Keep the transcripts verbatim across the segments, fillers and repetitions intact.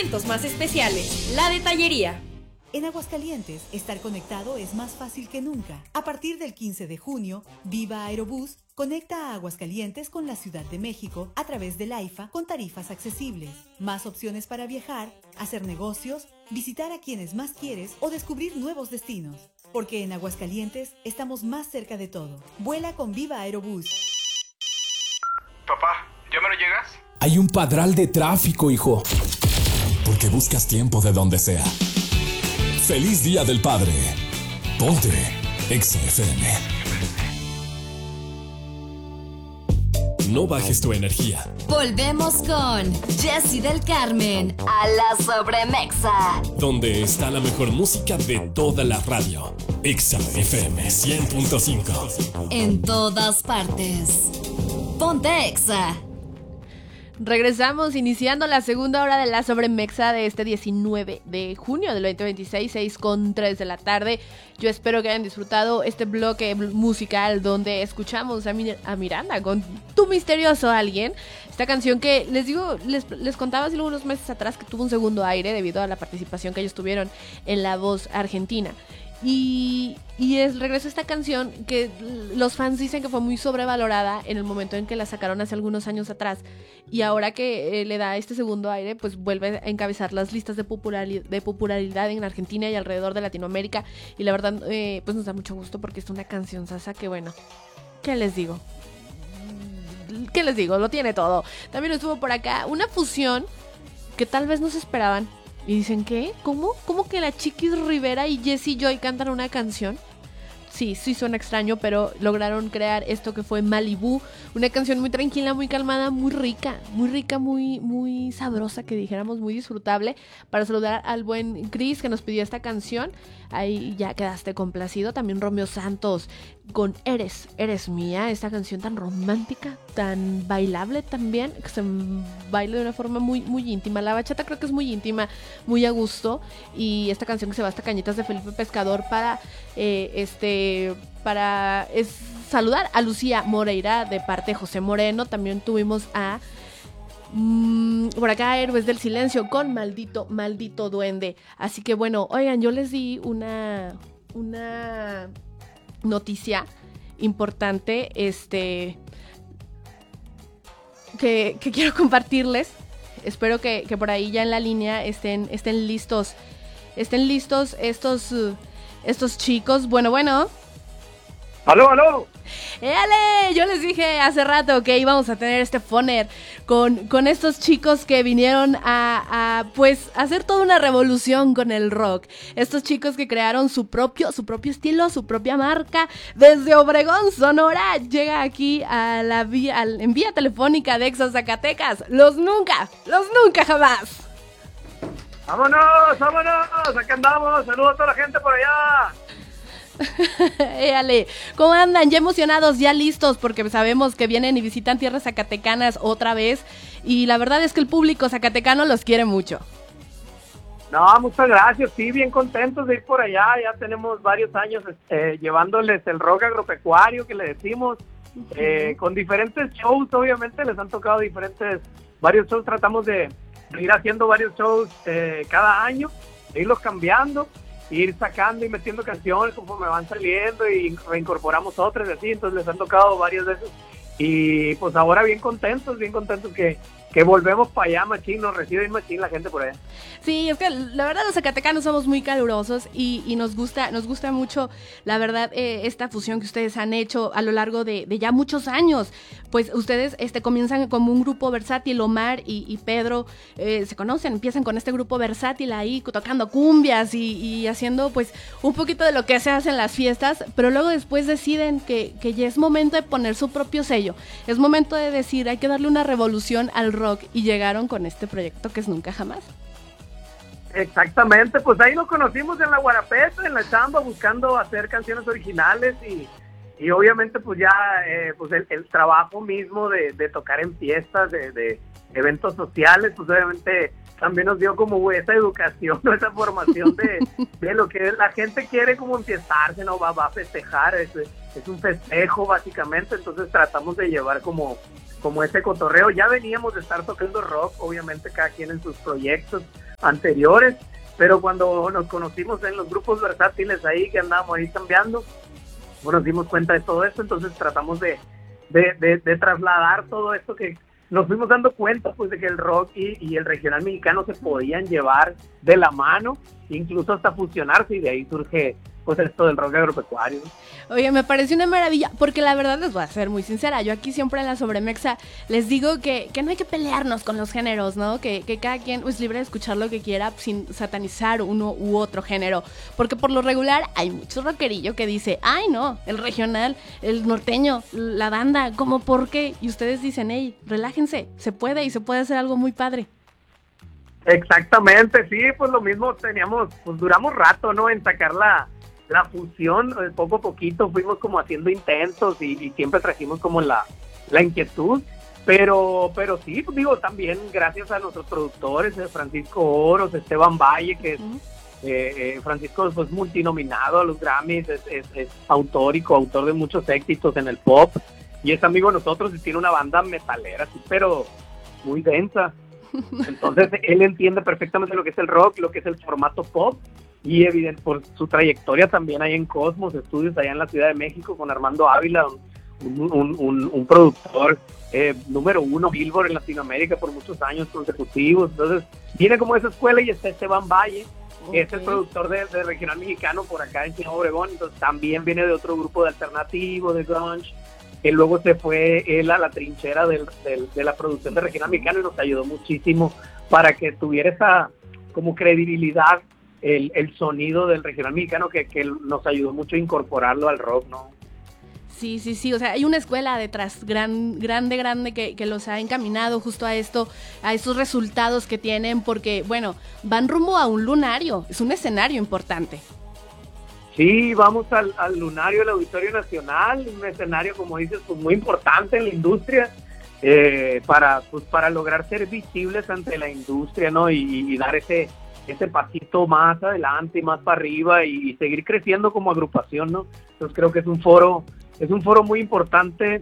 momentos más especiales. La Detallería. En Aguascalientes, estar conectado es más fácil que nunca. A partir del quince de junio, Viva Aerobús conecta a Aguascalientes con la Ciudad de México a través del AIFA con tarifas accesibles. Más opciones para viajar, hacer negocios, visitar a quienes más quieres o descubrir nuevos destinos. Porque en Aguascalientes estamos más cerca de todo. Vuela con Viva Aerobús. Papá, ¿ya me lo llegas? Hay un padral de tráfico, hijo. Porque buscas tiempo de donde sea. ¡Feliz Día del Padre! Ponte Exa F M. No bajes tu energía. Volvemos con Jessy del Carmen a la Sobremexa. Donde está la mejor música de toda la radio. Exa F M cien punto cinco. En todas partes. Ponte Exa. Regresamos iniciando la segunda hora de la Sobremexa de este diecinueve de junio del veinte veintiséis, seis con tres de la tarde. Yo espero que hayan disfrutado este bloque musical donde escuchamos a, Mir- a Miranda con Tu Misterioso Alguien. Esta canción que les digo, les, les contaba hace unos meses atrás que tuvo un segundo aire debido a la participación que ellos tuvieron en La Voz Argentina. Y, y es regreso a esta canción que los fans dicen que fue muy sobrevalorada en el momento en que la sacaron hace algunos años atrás, y ahora que eh, le da este segundo aire, pues vuelve a encabezar las listas de, populari- de popularidad en Argentina y alrededor de Latinoamérica, y la verdad eh, pues nos da mucho gusto porque es una canción sasa que bueno, ¿qué les digo? ¿Qué les digo? Lo tiene todo. También estuvo por acá una fusión que tal vez no se esperaban. Y dicen, ¿qué? ¿Cómo? ¿Cómo que la Chiquis Rivera y Jessie Joy cantan una canción? Sí, sí suena extraño, pero lograron crear esto que fue Malibú, una canción muy tranquila, muy calmada, muy rica, muy rica, muy, muy sabrosa, que dijéramos, muy disfrutable, para saludar al buen Chris que nos pidió esta canción. Ahí ya quedaste complacido. También Romeo Santos con Eres, Eres Mía, esta canción tan romántica, tan bailable también, que se baila de una forma muy, muy íntima. La bachata creo que es muy íntima, muy a gusto, y esta canción que se va hasta Cañitas de Felipe Pescador para eh, este para es saludar a Lucía Moreira de parte de José Moreno. También tuvimos a Mm, por acá Héroes del Silencio con Maldito, Maldito Duende. Así que bueno, oigan, yo les di una una noticia importante este que, que quiero compartirles. Espero que, que por ahí ya en la línea estén, estén listos estén listos estos uh, estos chicos. Bueno, bueno. ¡Aló, aló! ¡Éale! Yo les dije hace rato que íbamos a tener este Foner con, con estos chicos que vinieron a, a, pues, hacer toda una revolución con el rock. Estos chicos que crearon su propio, su propio estilo, su propia marca. Desde Obregón, Sonora, llega aquí a la vía, al, en vía telefónica de Exa Zacatecas. Los nunca, los nunca jamás. ¡Vámonos, vámonos! ¡Acá andamos! ¡Saludos a toda la gente por allá! Éale, ¿cómo andan? Ya emocionados, ya listos, porque sabemos que vienen y visitan tierras zacatecanas otra vez, y la verdad es que el público zacatecano los quiere mucho. No, muchas gracias, sí, bien contentos de ir por allá. Ya tenemos varios años eh, llevándoles el rock agropecuario que le decimos, uh-huh. eh, con diferentes shows. Obviamente les han tocado diferentes, varios shows. Tratamos de, de ir haciendo varios shows eh, cada año, de irlos cambiando, ir sacando y metiendo canciones conforme van saliendo, y reincorporamos otras y así. Entonces les han tocado varias veces, y pues ahora bien contentos, bien contentos que, que volvemos para allá, machín, nos reciben machín la gente por allá. Sí, es que la verdad los zacatecanos somos muy calurosos, y, y nos gusta nos gusta mucho, la verdad, eh, esta fusión que ustedes han hecho a lo largo de, de ya muchos años. Pues ustedes este, comienzan como un grupo versátil. Omar y, y Pedro eh, se conocen, empiezan con este grupo versátil ahí, tocando cumbias y, y haciendo pues un poquito de lo que se hace en las fiestas, pero luego después deciden que, que ya es momento de poner su propio sello, es momento de decir, hay que darle una revolución al rock, y llegaron con este proyecto que es Nunca Jamás. Exactamente, pues ahí nos conocimos en la Guarapeta, en la chamba, buscando hacer canciones originales, y, y obviamente pues ya eh, pues el, el trabajo mismo de, de tocar en fiestas, de, de eventos sociales, pues obviamente también nos dio como esa educación, esa formación de, de lo que la gente quiere como enfiestarse, ¿no? Va, va a festejar, es, es un festejo básicamente. Entonces tratamos de llevar como, como ese cotorreo. Ya veníamos de estar tocando rock, obviamente cada quien en sus proyectos, anteriores, pero cuando nos conocimos en los grupos versátiles ahí que andábamos ahí cambiando, bueno, nos dimos cuenta de todo esto, entonces tratamos de, de, de, de trasladar todo esto que nos fuimos dando cuenta, pues, de que el rock y, y el regional mexicano se podían llevar de la mano, incluso hasta fusionarse, y de ahí surge pues esto del rock agropecuario. Oye, me pareció una maravilla, porque la verdad les voy a ser muy sincera, yo aquí siempre en la Sobremexa les digo que, que no hay que pelearnos con los géneros, ¿no? Que, que cada quien es libre de escuchar lo que quiera sin satanizar uno u otro género, porque por lo regular hay mucho rockerillo que dice, ay no, el regional, el norteño, la banda, ¿cómo por qué? Y ustedes dicen, hey, relájense, se puede y se puede hacer algo muy padre. Exactamente, sí, pues lo mismo teníamos, pues duramos rato, ¿no? En sacar la la fusión, poco a poquito fuimos como haciendo intentos y, y siempre trajimos como la, la inquietud, pero pero sí, pues digo, también gracias a nuestros productores, eh, Francisco Oros, Esteban Valle, que es, uh-huh. eh, eh, Francisco es pues, multinominado a los Grammys, es, es, es autor y coautor de muchos éxitos en el pop, y es amigo de nosotros y tiene una banda metalera, sí, pero muy densa. Entonces él entiende perfectamente lo que es el rock, lo que es el formato pop, y evidente por su trayectoria también hay en Cosmos Estudios allá en la Ciudad de México con Armando Ávila, un, un, un, un productor eh, número uno Billboard en Latinoamérica por muchos años consecutivos. Entonces viene como esa escuela, y está Esteban Valle, que okay. es el productor de, de regional mexicano por acá en Ciudad Obregón, entonces también viene de otro grupo de alternativo, de grunge, que luego se fue él a la trinchera del, del, de la producción de regional mexicano y nos ayudó muchísimo para que tuviera esa como credibilidad El, el sonido del regional mexicano que, que nos ayudó mucho a incorporarlo al rock, ¿no? Sí, sí, sí, o sea, hay una escuela detrás gran, grande, grande que, que los ha encaminado justo a esto, a esos resultados que tienen, porque, bueno, van rumbo a un lunario, es un escenario importante. Sí, vamos al, al lunario del Auditorio Nacional, un escenario, como dices, pues muy importante en la industria, eh, para, pues, para lograr ser visibles ante la industria, ¿no? Y, y dar ese... ese pasito más adelante y más para arriba y, y seguir creciendo como agrupación, ¿no? Entonces creo que es un foro, es un foro muy importante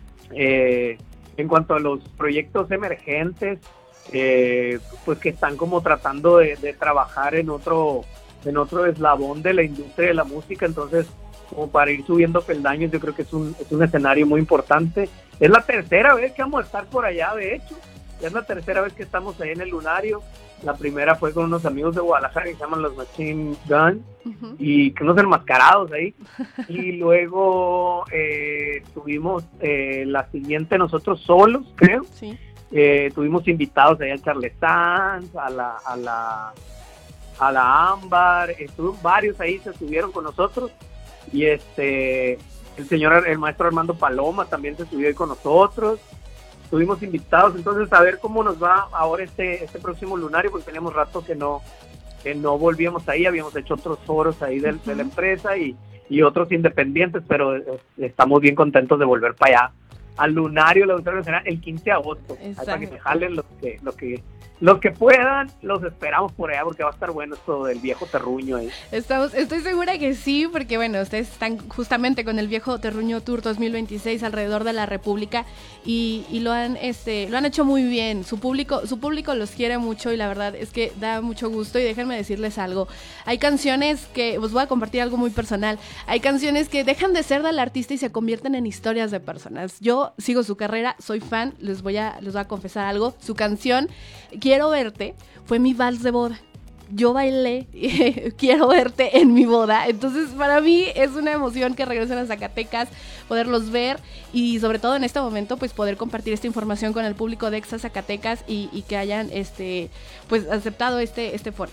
eh, en cuanto a los proyectos emergentes, eh, pues que están como tratando de, de trabajar en otro, en otro eslabón de la industria de la música, entonces como para ir subiendo peldaños, yo creo que es un, es un escenario muy importante. Es la tercera vez que vamos a estar por allá, de hecho, es la tercera vez que estamos ahí en el lunario. La primera fue con unos amigos de Guadalajara que se llaman los Machine Gun, uh-huh. y que unos enmascarados ahí. Y luego eh, tuvimos eh, la siguiente nosotros solos, creo. Sí. Eh, tuvimos invitados ahí al Charles Sanz, a la, a la, a la Ámbar, estuvieron varios ahí, se subieron con nosotros. Y este el señor, el maestro Armando Paloma también se subió ahí con nosotros. Estuvimos invitados, entonces a ver cómo nos va ahora este este próximo lunario, porque teníamos rato que no que no volvíamos ahí, habíamos hecho otros foros ahí de, uh-huh. de la empresa y, y otros independientes, pero eh, estamos bien contentos de volver para allá, al lunario de la Auditorio Nacional el quince de agosto, ahí para que se jalen los que, los que Los que puedan, los esperamos por allá porque va a estar bueno esto del viejo terruño ahí. Estamos, estoy segura que sí, porque bueno, ustedes están justamente con el viejo terruño Tour dos mil veintiséis alrededor de la República y, y lo han este lo han hecho muy bien. Su público, su público los quiere mucho y la verdad es que da mucho gusto. Y déjenme decirles algo. Hay canciones que, os voy a compartir algo muy personal. Hay canciones que dejan de ser del artista y se convierten en historias de personas. Yo sigo su carrera, soy fan, les voy a, les voy a confesar algo. Su canción Quiero Verte fue mi vals de boda. Yo bailé Quiero Verte en mi boda. Entonces para mí es una emoción que regresen a Zacatecas, poderlos ver y sobre todo en este momento pues poder compartir esta información con el público de Exa Zacatecas y, y que hayan este pues aceptado este, este foro.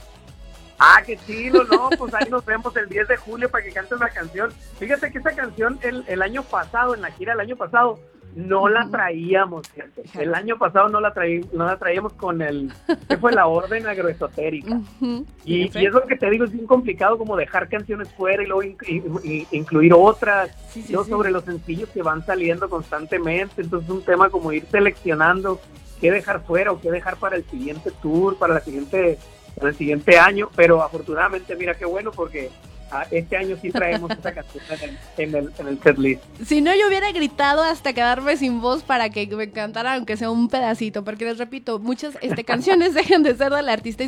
Ah, qué chido, no, pues ahí nos vemos el diez de julio para que canten la canción. Fíjate que esa canción el, el año pasado, en la gira del año pasado, no la traíamos, fíjate. El año pasado no la traí, no la traíamos con el, que fue la orden agroesotérica. Uh-huh. Y, y es lo que te digo, es bien complicado como dejar canciones fuera y luego in, in, incluir otras, sí, sí, ¿no? Sí. Sobre los sencillos que van saliendo constantemente, entonces es un tema como ir seleccionando qué dejar fuera o qué dejar para el siguiente tour, para la siguiente, para el siguiente año, pero afortunadamente mira qué bueno porque a este año sí traemos esa canción en el, en el, en el setlist. Si no, yo hubiera gritado hasta quedarme sin voz para que me cantara, aunque sea un pedacito, porque les repito, muchas este, canciones dejan de ser del artista y